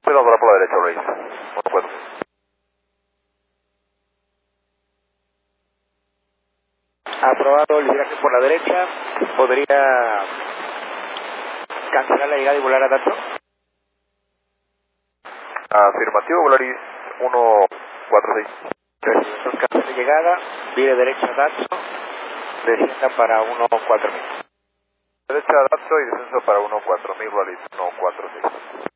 Cuidado para por la derecha, Reyes. 1-4. Aprobado el viraje por la derecha. ¿Podría cancelar la llegada y volar a Datsun? Afirmativo, Volaris 146. Entonces cancela llegada, vire derecha a Datsun, descienda para 14000. Derecha Datsun y descenso para 14000, Volaris 146.